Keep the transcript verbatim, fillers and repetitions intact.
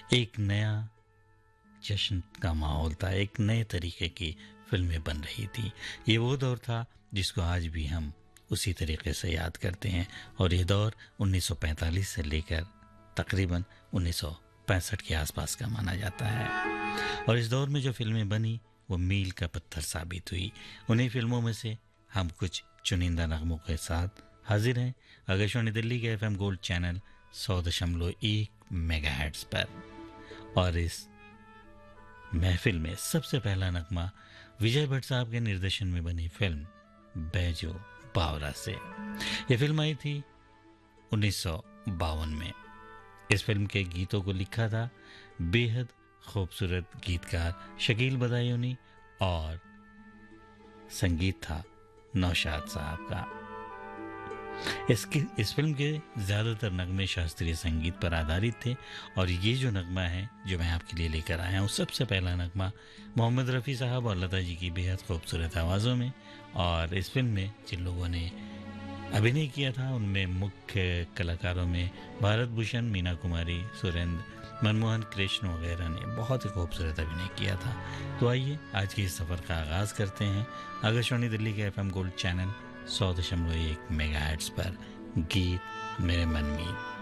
एक नया जश्न का माहौल था, एक नए तरीके की फिल्में बन रही थी। ये वो दौर था जिसको आज भी हम उसी तरीके से याद करते हैं, और ये दौर उन्नीस सौ पैंतालीस से लेकर तकरीबन उन्नीस सौ पैंसठ के आसपास का माना जाता है। और इस दौर में जो फिल्में बनी वो मील का पत्थर साबित हुई। उन्हीं फिल्मों में से हम कुछ चुनिंदा नगमों के साथ हाजिर हैं आकाशवाणी दिल्ली के एफएम गोल्ड चैनल सौ दशमलव एक मेगाहर्ट्ज पर। और इस महफिल में सबसे पहला नगमा विजय भट्ट साहब के निर्देशन में बनी फिल्म बैजो बावरा से। यह फिल्म आई थी उन्नीस सौ बावन में। इस फिल्म के गीतों को लिखा था बेहद खूबसूरत गीतकार शकील बदायूनी, और संगीत था नौशाद साहब का। इसकी इस फिल्म के ज़्यादातर नगमे शास्त्रीय संगीत पर आधारित थे, और ये जो नगमा है जो मैं आपके लिए लेकर आया हूँ, सबसे पहला नगमा मोहम्मद रफ़ी साहब और लता जी की बेहद खूबसूरत आवाज़ों में। और इस फिल्म में जिन लोगों ने अभिनय किया था उनमें मुख्य कलाकारों में भारत भूषण, मीना कुमारी, सुरेंद्र, मनमोहन कृष्ण वगैरह ने बहुत ही खूबसूरत अभिनय किया था। तो आइए आज के इस सफ़र का आगाज़ करते हैं आकाशवाणी दिल्ली के एफएम गोल्ड चैनल सौ दशमलव एक मेगाहर्ट्ज पर गीत मेरे मन में।